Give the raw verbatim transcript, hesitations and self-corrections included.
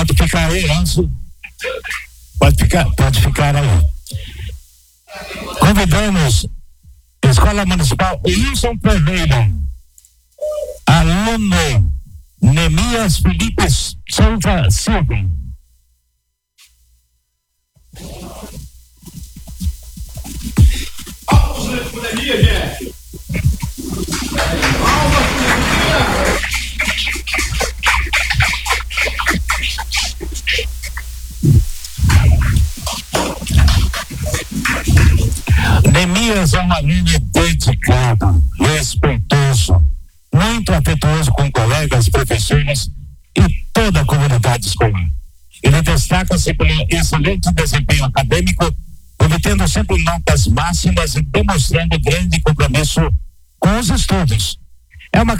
Pode ficar aí, Anso. Pode ficar, pode ficar aí. Convidamos Escola Municipal Wilson Ferreira, aluno Nemias Felipe Souza Silva. Palmas pro Nemias, gente. Palmas pro Nemias. Nemias é um aluno dedicado, respeitoso, muito afetuoso com colegas, professores e toda a comunidade escolar. Ele destaca-se pelo excelente desempenho acadêmico, obtendo sempre notas máximas e demonstrando grande compromisso com os estudos. É uma